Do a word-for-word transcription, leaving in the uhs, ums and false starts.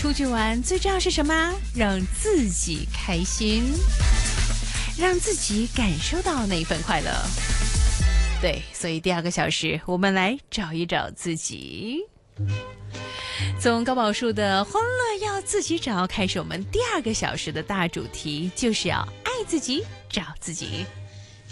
出去玩最重要是什么？让自己开心，让自己感受到那一份快乐。对，所以第二个小时我们来找一找自己。从高宝树的欢乐要自己找开始，我们第二个小时的大主题就是要爱自己，找自己。